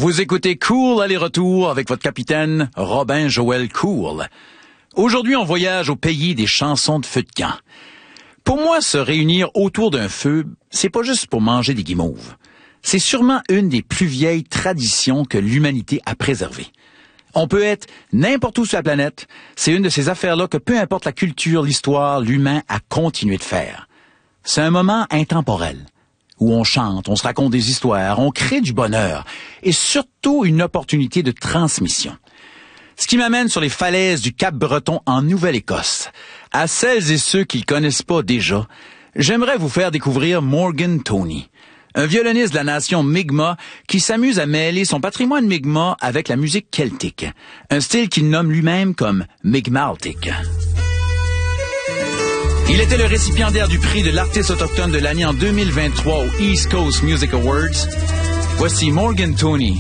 Vous écoutez Cool aller-retour avec votre capitaine Robin Joël Cool. Aujourd'hui, on voyage au pays des chansons de feu de camp. Pour moi, se réunir autour d'un feu, c'est pas juste pour manger des guimauves. C'est sûrement une des plus vieilles traditions que l'humanité a préservées. On peut être n'importe où sur la planète. C'est une de ces affaires-là que peu importe la culture, l'histoire, l'humain a continué de faire. C'est un moment intemporel où on chante, on se raconte des histoires, on crée du bonheur et surtout une opportunité de transmission. Ce qui m'amène sur les falaises du Cap-Breton en Nouvelle-Écosse. À celles et ceux qui le connaissent pas déjà, j'aimerais vous faire découvrir Morgan Toney, un violoniste de la nation Mi'kmaq qui s'amuse à mêler son patrimoine Mi'kmaq avec la musique celtique, un style qu'il nomme lui-même comme Mi'kmaltic. Il était le récipiendaire du prix de l'artiste autochtone de l'année en 2023 au East Coast Music Awards. Voici Morgan Toney